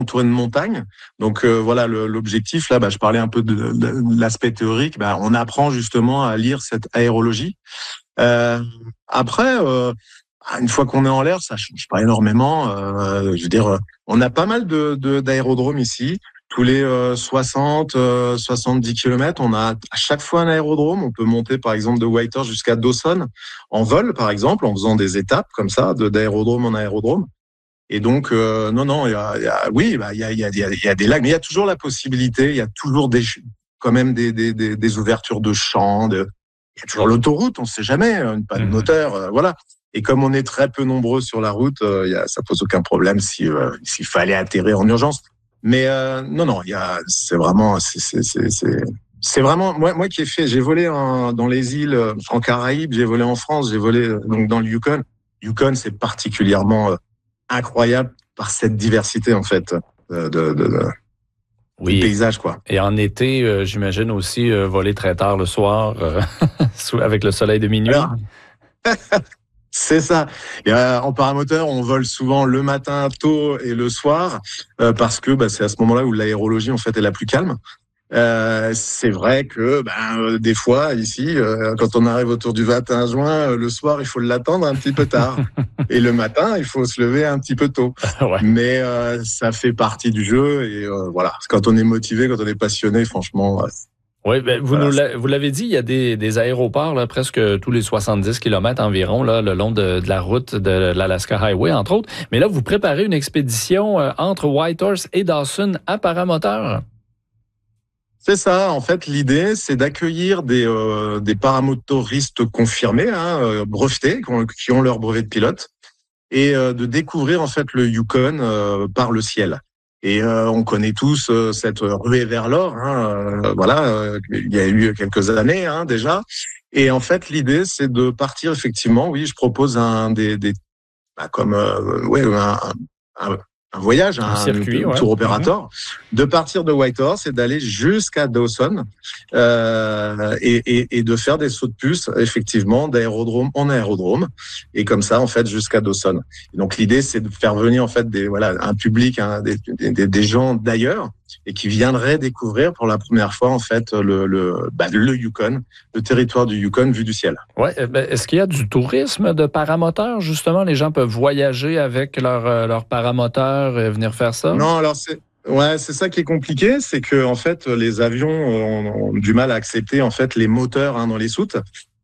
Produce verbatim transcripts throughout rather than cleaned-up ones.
entouré de montagnes. Donc euh, voilà, le, l'objectif là, bah, je parlais un peu de, de, de l'aspect théorique. Bah, on apprend justement à lire cette aérologie. Euh, après, euh, une fois qu'on est en l'air, ça change pas énormément. Euh, je veux dire, on a pas mal de, de d'aérodromes ici. Tous les euh, soixante, euh, soixante-dix kilomètres, on a à chaque fois un aérodrome. On peut monter par exemple de Whitehorse jusqu'à Dawson en vol, par exemple, en faisant des étapes comme ça, de d'aérodrome en aérodrome. Et donc, euh, non, non, il y a, il y a, oui, bah, il y a, il y a, il y a des lacs, mais il y a toujours la possibilité, il y a toujours des, quand même des, des, des, des ouvertures de champs, de, il y a toujours l'autoroute, on ne sait jamais, une panne Mmh. moteur, euh, voilà. Et comme on est très peu nombreux sur la route, euh, il y a, ça pose aucun problème si, euh, s'il fallait atterrir en urgence. Mais euh, non, non, il y a, c'est vraiment, c'est, c'est, c'est, c'est, c'est vraiment moi, moi qui ai fait, j'ai volé en, dans les îles, en Caraïbes, j'ai volé en France, j'ai volé donc dans le Yukon. Yukon, c'est particulièrement euh, incroyable par cette diversité en fait de, de, de, de Oui. du paysage, quoi. Et en été, euh, j'imagine aussi euh, voler très tard le soir euh, avec le soleil de minuit. Alors, c'est ça. Et euh, en paramoteur, on vole souvent le matin tôt et le soir euh, parce que bah, c'est à ce moment-là où l'aérologie en fait est la plus calme. Euh, c'est vrai que ben euh, des fois ici, euh, quand on arrive autour du vingt et un juin, euh, le soir il faut l'attendre un petit peu tard, et le matin il faut se lever un petit peu tôt. Ouais. Mais euh, ça fait partie du jeu et euh, voilà. Quand on est motivé, quand on est passionné, franchement. Euh, Oui, ben, vous, voilà. nous l'a, vous l'avez dit, il y a des, des aéroports là, presque tous les soixante-dix kilomètres environ là, le long de, de la route de l'Alaska Highway, entre autres. Mais là, vous préparez une expédition euh, entre Whitehorse et Dawson à paramoteur. C'est ça. En fait, l'idée, c'est d'accueillir des, euh, des paramotoristes confirmés, hein, euh, brevetés, qui ont, qui ont leur brevet de pilote, et euh, de découvrir en fait le Yukon euh, par le ciel. Et euh, on connaît tous euh, cette ruée vers l'or. Hein, euh, voilà, euh, il y a eu quelques années hein, déjà. Et en fait, l'idée, c'est de partir effectivement. Oui, je propose un des, des bah, comme euh, ouais un, un, un voyage, un, Un circuit, un ouais. tour opérateur, mm-hmm. de partir de Whitehorse et d'aller jusqu'à Dawson euh, et, et, et de faire des sauts de puce effectivement d'aérodrome en aérodrome et comme ça en fait jusqu'à Dawson. Et donc l'idée c'est de faire venir en fait des voilà un public, hein, des, des, des gens d'ailleurs et qui viendraient découvrir pour la première fois en fait le le, bah, le Yukon, le territoire du Yukon vu du ciel. Ouais, ben, est-ce qu'il y a du tourisme de paramoteur justement? Les gens peuvent voyager avec leur euh, leur paramoteur et venir faire ça? Non, alors c'est ouais, c'est ça qui est compliqué, c'est que en fait les avions ont, ont du mal à accepter en fait les moteurs hein, dans les soutes.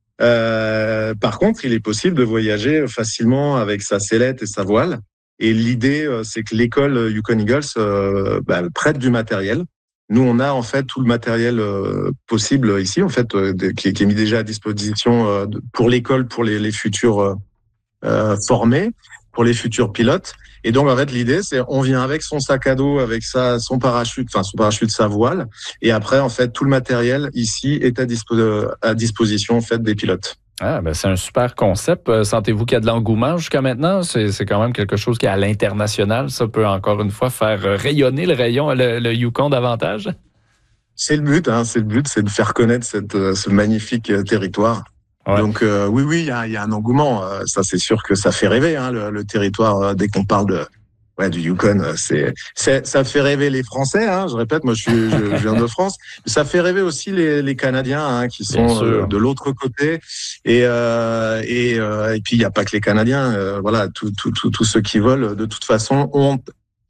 Euh, par contre, il est possible de voyager facilement avec sa sellette et sa voile. Et l'idée, c'est que l'école Yukon Eagles euh, bah, prête du matériel. Nous, on a en fait tout le matériel euh, possible ici, en fait, euh, de, qui, qui est mis déjà à disposition euh, pour l'école, pour les, les futurs euh, formés, pour les futurs pilotes. Et donc, en fait, l'idée, c'est on vient avec son sac à dos, avec sa, son parachute, enfin son parachute, sa voile, et après, en fait, tout le matériel ici est à, dispo- à disposition en fait des pilotes. Ah, ben c'est un super concept. Sentez-vous qu'il y a de l'engouement jusqu'à maintenant? C'est, c'est quand même quelque chose qui, à l'international, ça peut encore une fois faire rayonner le rayon, le, le Yukon davantage? C'est le but, hein, c'est le but, c'est de faire connaître cette, ce magnifique territoire. Ouais. Donc euh, oui, oui, il y a, y a un engouement. Euh, ça, c'est sûr que ça fait rêver, hein, le, le territoire. Euh, dès qu'on parle de ouais du Yukon, c'est, c'est ça fait rêver les Français. Hein, je répète, moi, je suis, je, je viens de France. Ça fait rêver aussi les, les Canadiens hein, qui sont euh, de l'autre côté. Et euh, et, euh, et puis il y a pas que les Canadiens. Euh, voilà, tous tout, tout, tout ceux qui volent, de toute façon, ont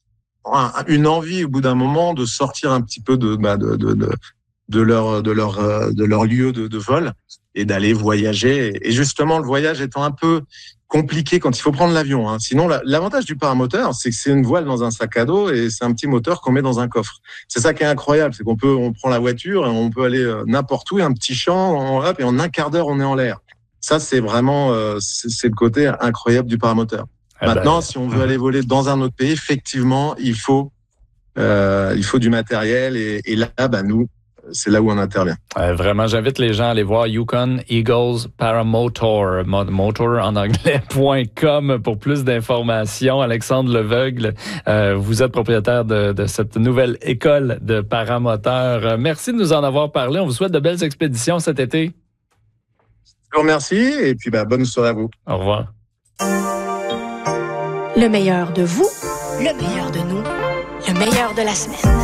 une envie au bout d'un moment de sortir un petit peu de bah, de, de, de de leur de leur de leur lieu de, de vol et d'aller voyager. Et justement, le voyage étant un peu compliqué quand il faut prendre l'avion. Hein. Sinon, la, l'avantage du paramoteur, c'est que c'est une voile dans un sac à dos et c'est un petit moteur qu'on met dans un coffre. C'est ça qui est incroyable, c'est qu'on peut on prend la voiture et on peut aller n'importe où, un petit champ, on, hop, et en un quart d'heure on est en l'air. Ça, c'est vraiment euh, c'est, c'est le côté incroyable du paramoteur. Ah Maintenant, ben, si on veut aller voler dans un autre pays, effectivement, il faut euh, il faut du matériel et, et là, bah, nous, c'est là où on intervient. Euh, vraiment, j'invite les gens à aller voir Yukon Eagles Paramotor, motor en anglais, .com pour plus d'informations. Alexandre Leveugle, euh, vous êtes propriétaire de, de cette nouvelle école de paramoteurs. Merci de nous en avoir parlé. On vous souhaite de belles expéditions cet été. Je vous remercie et puis bah, bonne soirée à vous. Au revoir. Le meilleur de vous, le meilleur de nous. le meilleur de la semaine.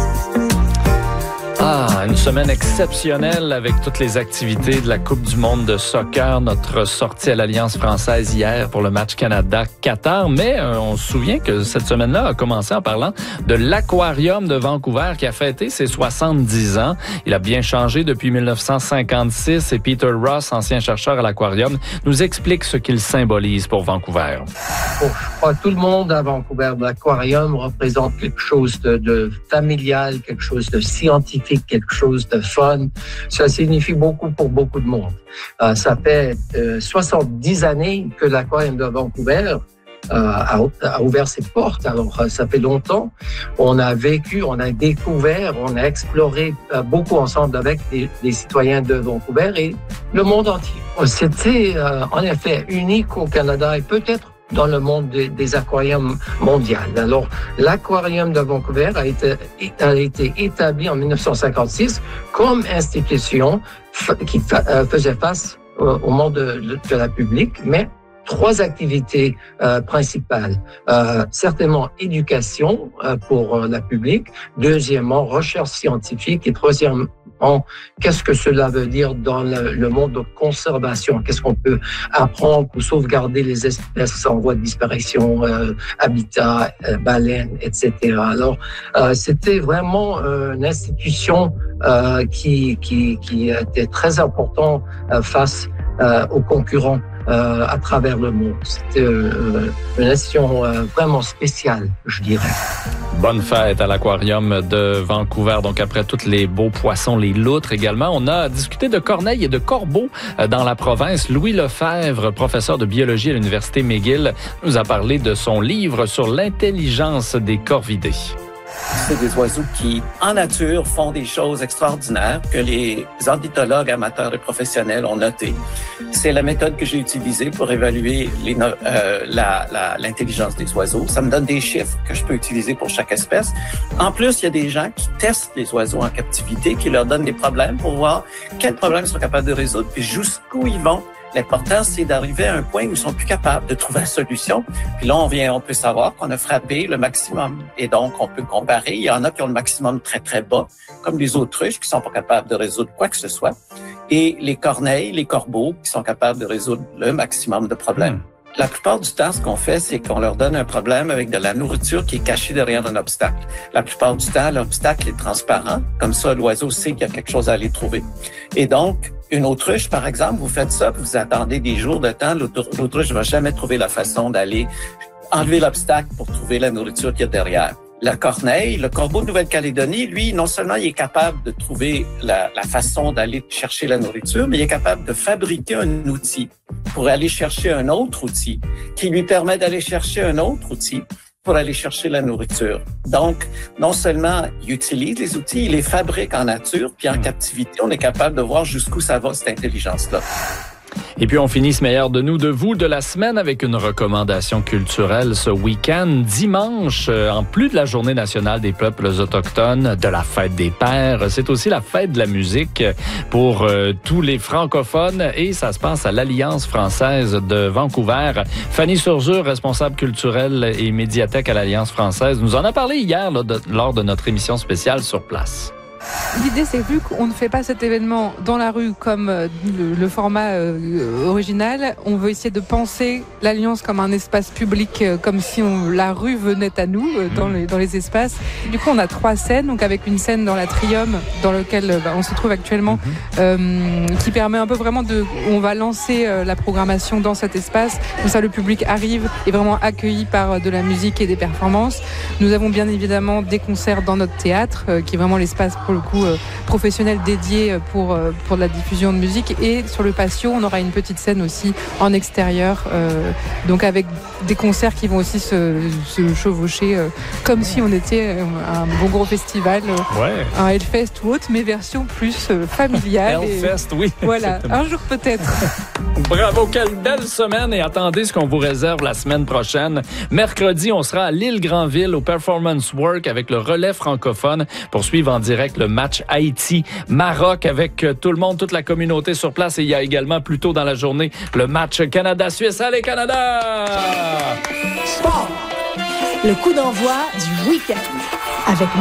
Ah, une semaine exceptionnelle avec toutes les activités de la Coupe du monde de soccer. Notre sortie à l'Alliance française hier pour le match Canada-Qatar. Mais euh, on se souvient que cette semaine-là a commencé en parlant de l'Aquarium de Vancouver qui a fêté ses soixante-dix ans. Il a bien changé depuis mille neuf cent cinquante-six et Peter Ross, ancien chercheur à l'Aquarium, nous explique ce qu'il symbolise pour Vancouver. Bon, je crois que tout le monde à Vancouver, l'Aquarium représente quelque chose de, de familial, quelque chose de scientifique, quelque chose de fun. Ça signifie beaucoup pour beaucoup de monde. Euh, ça fait euh, soixante-dix années que l'Aquarium de Vancouver euh, a, a ouvert ses portes. Alors, euh, ça fait longtemps. On a vécu, on a découvert, on a exploré euh, beaucoup ensemble avec les, les citoyens de Vancouver et le monde entier. C'était euh, en effet unique au Canada et peut-être dans le monde des, des aquariums mondiaux. Alors, l'Aquarium de Vancouver a été, a été établi en mille neuf cent cinquante-six comme institution qui fa- faisait face au monde de, de la public, mais trois activités euh, principales. Euh, certainement, éducation euh, pour euh, la public. Deuxièmement, recherche scientifique. Et troisièmement, qu'est-ce que cela veut dire dans le, le monde de conservation? Qu'est-ce qu'on peut apprendre pour sauvegarder les espèces en voie de disparition, euh, habitat, euh, baleines, et cetera. Alors, euh, c'était vraiment euh, une institution euh, qui, qui, qui était très importante euh, face euh, aux concurrents Euh, à travers le monde. C'était euh, une nation euh, vraiment spéciale, je dirais. Bonne fête à l'Aquarium de Vancouver. Donc, après tous les beaux poissons, les loutres également, on a discuté de corneilles et de corbeaux dans la province. Louis Lefebvre, professeur de biologie à l'Université McGill, nous a parlé de son livre sur l'intelligence des corvidés. C'est des oiseaux qui, en nature, font des choses extraordinaires que les ornithologues amateurs et professionnels ont notées. C'est la méthode que j'ai utilisée pour évaluer les, euh, la, la, l'intelligence des oiseaux. Ça me donne des chiffres que je peux utiliser pour chaque espèce. En plus, il y a des gens qui testent les oiseaux en captivité, qui leur donnent des problèmes pour voir quels problèmes ils sont capables de résoudre, puis jusqu'où ils vont. L'important, c'est d'arriver à un point où ils sont plus capables de trouver la solution. Puis là, on vient, on peut savoir qu'on a frappé le maximum. Et donc, on peut comparer. Il y en a qui ont le maximum très, très bas, comme les autruches qui sont pas capables de résoudre quoi que ce soit. Et les corneilles, les corbeaux qui sont capables de résoudre le maximum de problèmes. Mmh. La plupart du temps, ce qu'on fait, c'est qu'on leur donne un problème avec de la nourriture qui est cachée derrière un obstacle. La plupart du temps, l'obstacle est transparent. Comme ça, l'oiseau sait qu'il y a quelque chose à aller trouver. Et donc, une autruche, par exemple, vous faites ça, vous attendez des jours de temps, l'autruche ne va jamais trouver la façon d'aller enlever l'obstacle pour trouver la nourriture qu'il y a derrière. La corneille, le corbeau de Nouvelle-Calédonie, lui, non seulement il est capable de trouver la, la façon d'aller chercher la nourriture, mais il est capable de fabriquer un outil pour aller chercher un autre outil qui lui permet d'aller chercher un autre outil pour aller chercher la nourriture. Donc, non seulement il utilise les outils, il les fabrique en nature, puis en captivité, on est capable de voir jusqu'où ça va, cette intelligence-là. Et puis, on finit ce meilleur de nous, de vous, de la semaine avec une recommandation culturelle ce week-end. Dimanche, en plus de la Journée nationale des peuples autochtones, de la fête des pères, c'est aussi la fête de la musique pour euh, tous les francophones et ça se passe à l'Alliance française de Vancouver. Fanny Surzur, responsable culturelle et médiathèque à l'Alliance française, nous en a parlé hier là, de, lors de notre émission spéciale sur place. L'idée, c'est vu qu'on ne fait pas cet événement dans la rue comme le, le format euh, original, on veut essayer de penser l'Alliance comme un espace public, euh, comme si on, la rue venait à nous euh, dans, les, dans les espaces. Du coup, on a trois scènes, donc avec une scène dans l'Atrium, dans lequel euh, bah, on se trouve actuellement, euh, qui permet un peu vraiment de... On va lancer euh, la programmation dans cet espace, comme ça le public arrive, est vraiment accueilli par euh, de la musique et des performances. Nous avons bien évidemment des concerts dans notre théâtre, euh, qui est vraiment l'espace pour le coup euh, professionnel dédié pour, euh, pour la diffusion de musique. Et sur le patio, on aura une petite scène aussi en extérieur, euh, donc avec des concerts qui vont aussi se, se chevaucher euh, comme si on était un bon gros festival, euh, ouais. un Hellfest ou autre, mais version plus euh, familiale. Hellfest, oui. Voilà, un jour peut-être. Bravo, quelle belle semaine et attendez ce qu'on vous réserve la semaine prochaine. Mercredi, on sera à l'île Granville au Performance Work avec le relais francophone pour suivre en direct le match Haïti-Maroc avec tout le monde, toute la communauté sur place. Et il y a également plus tôt dans la journée le match Canada-Suisse. Allez, Canada! Sport, le coup d'envoi du week-end. avec